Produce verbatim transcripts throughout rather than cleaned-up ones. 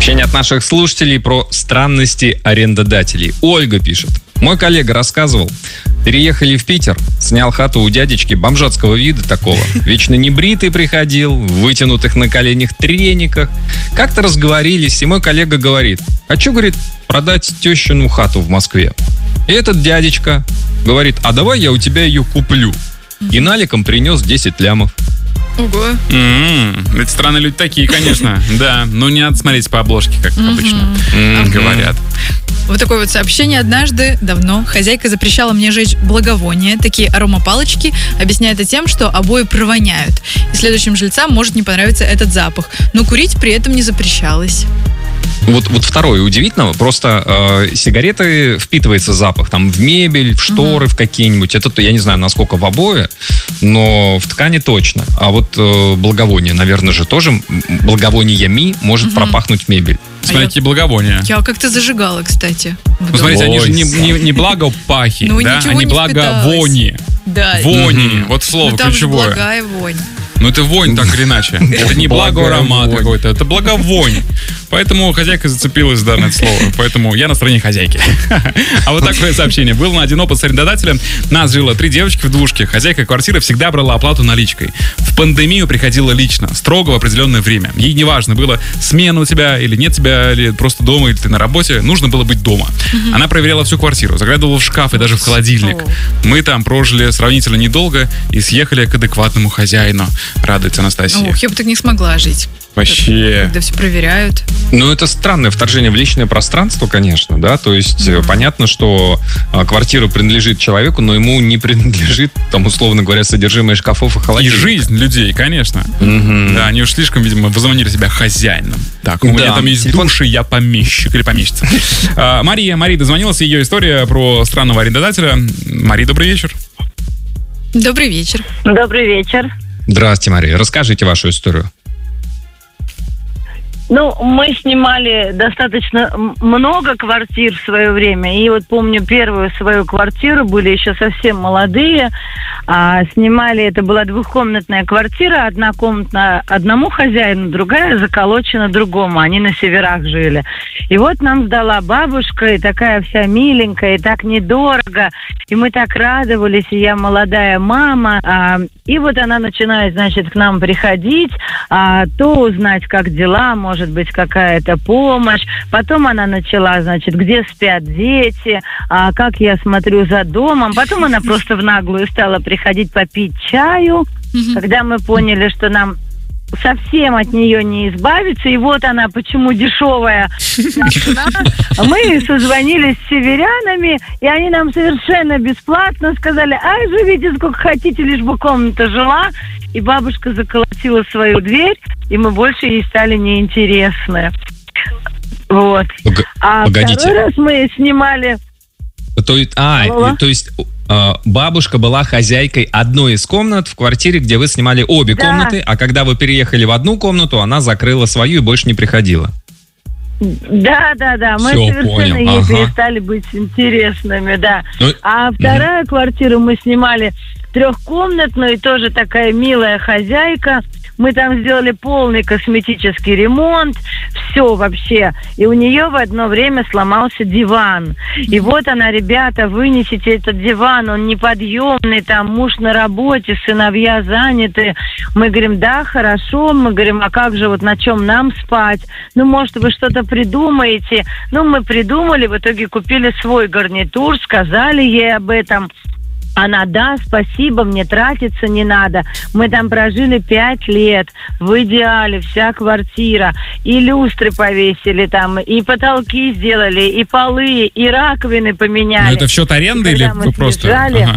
Сообщение от наших слушателей про странности арендодателей. Ольга пишет. Мой коллега рассказывал, переехали в Питер, снял хату у дядечки бомжатского вида такого. Вечно небритый приходил, в вытянутых на коленях трениках. Как-то разговорились, и мой коллега говорит, хочу, говорит, продать тещину хату в Москве. И этот дядечка говорит, а давай я у тебя ее куплю. И наликом принес десять лямов. Ого. Mm-hmm. Эти странные люди такие, конечно. Да, но не надо смотреть по обложке, как Mm-hmm. обычно mm-hmm. говорят. Вот такое вот сообщение. Однажды, давно, хозяйка запрещала мне жечь благовония, такие аромапалочки, объясняя это тем, что обои провоняют. И следующим жильцам может не понравиться этот запах. Но курить при этом не запрещалось. Вот, вот второе удивительно, просто э, сигареты впитывается запах там в мебель, в шторы, uh-huh. в какие-нибудь. Это, я не знаю, насколько в обои, но в ткани точно. А вот э, благовоние, наверное, же тоже благовониями может uh-huh. пропахнуть мебель. Смотрите, какие благовония. Я как-то зажигала, кстати. Ну, смотрите, они же не, не, не благопахи, ну, да? Они не благовони. Да. Вони. Mm-hmm. Вот слово ну, там ключевое. Благая вонь. Ну, это вонь так или иначе. Это не благоаромат какой-то, это благовонь. Поэтому хозяйка зацепилась, да, на это слово. Поэтому я на стороне хозяйки. А вот такое сообщение. Был на один опыт с арендодателем. Нас жило три девочки в двушке. Хозяйка квартиры всегда брала оплату наличкой. В пандемию приходила лично, строго в определенное время. Ей не важно было, смена у тебя или нет тебя, или просто дома, или ты на работе. Нужно было быть дома. Угу. Она проверяла всю квартиру, заглядывала в шкаф и даже в холодильник. Мы там прожили сравнительно недолго и съехали к адекватному хозяину. Радуется Анастасия. Ох, я бы так не смогла жить. Вообще. Когда все проверяют. Ну, это странное вторжение в личное пространство, конечно, да, то есть mm-hmm. понятно, что а, квартира принадлежит человеку, но ему не принадлежит, там, условно говоря, содержимое шкафов и холодильника. И жизнь людей, конечно. Mm-hmm. Да, они уж слишком, видимо, возомнили себя хозяином. Так, у да. меня там есть Телефон... душ, и я помещик или помещица. а, Мария, Мария дозвонилась, ее история про странного арендодателя. Мария, добрый вечер. Добрый вечер. Добрый вечер. Здравствуйте, Мария. Расскажите вашу историю. Ну, мы снимали достаточно много квартир в свое время. И вот помню первую свою квартиру, были еще совсем молодые. А, снимали, это была двухкомнатная квартира, одна комната одному хозяину, другая заколочена другому. Они на северах жили. И вот нам сдала бабушка, и такая вся миленькая, и так недорого. И мы так радовались, и я молодая мама. А, и вот она начинает, значит, к нам приходить, а, то узнать, как дела, может быть, какая-то помощь. Потом она начала, значит, где спят дети, а, как я смотрю за домом. Потом она просто в наглую стала приходить попить чаю, mm-hmm. когда мы поняли, что нам совсем от нее не избавиться. И вот она, почему дешевая. Мы созвонились с северянами, и они нам совершенно бесплатно сказали, ай, живите сколько хотите, лишь бы комната жила. И бабушка заколотила свою дверь, и мы больше ей стали неинтересны. Вот. А Погодите. второй раз мы снимали... То, а, то есть бабушка была хозяйкой одной из комнат в квартире, где вы снимали обе да. комнаты, а когда вы переехали в одну комнату, она закрыла свою и больше не приходила. Да, да, да. Мы Всё, совершенно понял. ей Ага. перестали быть интересными, да. Ну, а вторая угу. квартира мы снимали трехкомнатную, тоже такая милая хозяйка. Мы там сделали полный косметический ремонт, все вообще. И у нее в одно время сломался диван. И вот она, ребята, вынесите этот диван, он неподъемный, там муж на работе, сыновья заняты. Мы говорим, да, хорошо. Мы говорим, а как же, вот на чем нам спать? Ну, может, вы что-то придумаете? Ну, мы придумали, в итоге купили свой гарнитур, сказали ей об этом. Она, да, спасибо, мне тратиться не надо. Мы там прожили пять лет, в идеале, вся квартира. И люстры повесили там, и потолки сделали, и полы, и раковины поменяли. Ну, это в счет аренды или вы просто... Ага.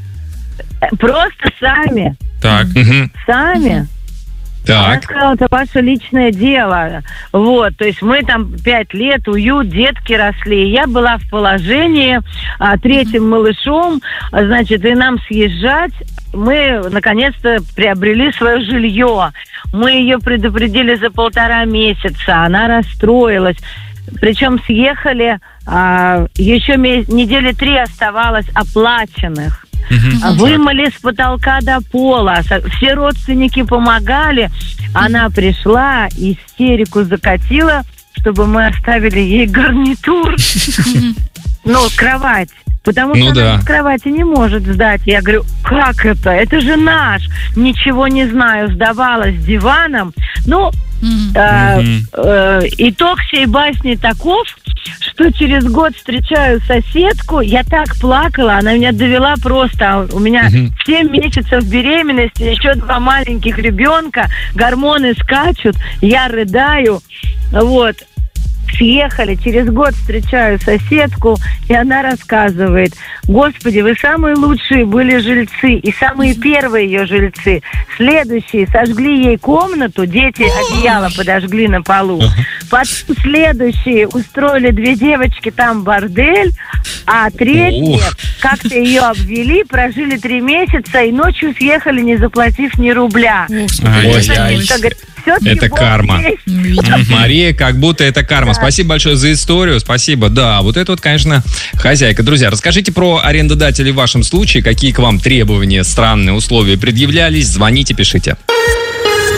Просто сами. Так. Сами. Так. Я сказала, это ваше личное дело. Вот, то есть мы там пять лет, уют, детки росли. Я была в положении а, третьим малышом, а, значит, и нам съезжать. Мы, наконец-то, приобрели свое жилье. Мы ее предупредили за полтора месяца. Она расстроилась. Причем съехали, а, еще ме- недели три оставалось оплаченных. Uh-huh. Вымыли с потолка до пола. Все родственники помогали. Она пришла, истерику закатила чтобы мы оставили ей гарнитур, ну, кровать. Потому Ну что да. она с кровати не может сдать. Я говорю, как это? Это же наш. Ничего не знаю, сдавала с диваном. Ну, Мгм. э, Мгм. э, итог всей басни таков, что через год встречаю соседку, я так плакала, она меня довела просто. У меня Мгм. семь месяцев беременности, еще два маленьких ребенка, гормоны скачут, я рыдаю. Вот. Съехали, через год встречаю соседку, и она рассказывает: Господи, вы самые лучшие были жильцы, и самые первые ее жильцы. Следующие сожгли ей комнату, дети одеяло подожгли на полу. Потом следующие устроили две девочки там бордель, а третьи Ух. как-то ее обвели, прожили три месяца и ночью съехали, не заплатив ни рубля. Ох, Ай, сколько ой, есть. ай. Всё-таки Это Бог карма. есть. Ну, видимо. Мария, как будто это карма. Спасибо большое за историю. Спасибо. Да, вот это вот, конечно, хозяйка. Друзья, расскажите про арендодателей в вашем случае. Какие к вам требования, странные условия предъявлялись? Звоните, пишите.